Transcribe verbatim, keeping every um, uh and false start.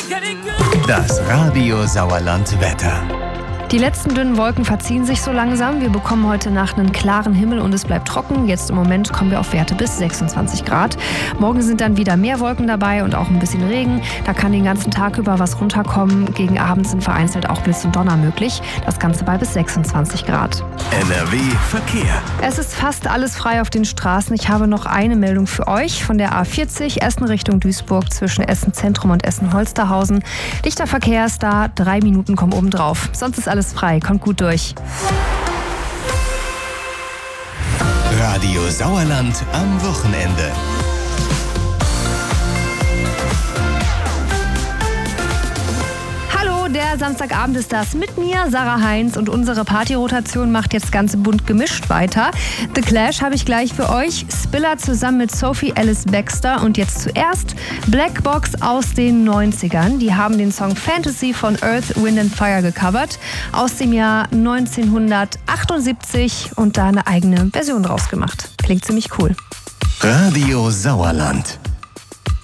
Das Radio Sauerland Wetter. Die letzten dünnen Wolken verziehen sich so langsam. Wir bekommen heute Nacht einen klaren Himmel und es bleibt trocken. Jetzt im Moment kommen wir auf Werte bis sechsundzwanzig Grad. Morgen sind dann wieder mehr Wolken dabei und auch ein bisschen Regen. Da kann den ganzen Tag über was runterkommen. Gegen Abend sind vereinzelt auch ein bisschen Donner möglich. Das Ganze bei bis sechsundzwanzig Grad. N R W Verkehr. Es ist fast alles frei auf den Straßen. Ich habe noch eine Meldung für euch von der A vierzig, Essen Richtung Duisburg zwischen Essen Zentrum und Essen Holsterhausen. Dichter Verkehr ist da, drei Minuten kommen oben drauf. Sonst ist alles frei, kommt gut durch. Radio Sauerland am Wochenende. Der Samstagabend ist das mit mir, Sarah Heinz, und unsere Partyrotation macht jetzt ganz bunt gemischt weiter. The Clash habe ich gleich für euch, Spiller zusammen mit Sophie Ellis Bextor und jetzt zuerst Black Box aus den neunzigern. Die haben den Song Fantasy von Earth, Wind and Fire gecovert aus dem Jahr neunzehnhundertachtundsiebzig und da eine eigene Version draus gemacht. Klingt ziemlich cool. Radio Sauerland.